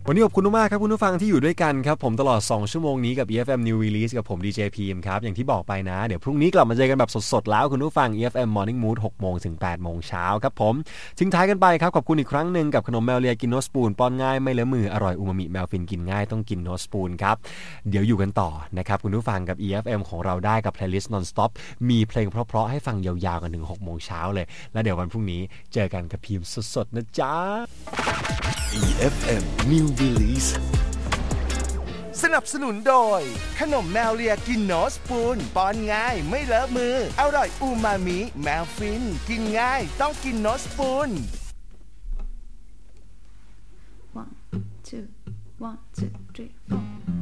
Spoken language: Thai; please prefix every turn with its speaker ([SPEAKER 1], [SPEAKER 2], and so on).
[SPEAKER 1] วันนี้ขอบคุณมากครับคุณผู้ฟังที่อยู่ด้วยกันครับผมตลอด2ชั่วโมงนี้กับ EFM New Release กับผมดีเจพีมครับอย่างที่บอกไปนะเดี๋ยวพรุ่งนี้กลับมาเจอกันแบบสดๆแล้วคุณผู้ฟัง EFM Morning Mood 6 โมงถึง 8 โมงเช้าครับผมทิ้งท้ายกันไปครับขอบคุณอีกครั้งนึงกับขนมแมวเลียกินโนสปูนป้อนง่ายไม่เลอะมืออร่อยอูมามิแมวฟินกินง่ายต้องกินโนสปูนครับเดี๋ยวอยู่กันต่อนะครับคุณผู้ฟังกับ EFM ของเราได้กับ Playlist Non-Stop มีเพลงเพราะๆให้ฟังยาวๆกันถึง 6 โมงเช้าเลยแล้วเดี๋ยววันพรุ่งนี้เจอกันกับพีมสดๆนะจ๊ะ
[SPEAKER 2] EFM New Release
[SPEAKER 3] สนับสนุนโดยขนมแมวเลียกินโนสปูนป้อนง่ายไม่เลอะมืออร่อยอูมามิแมวฟินกินง่ายต้องกินโนสปูน
[SPEAKER 4] 1 2 1 2 3 4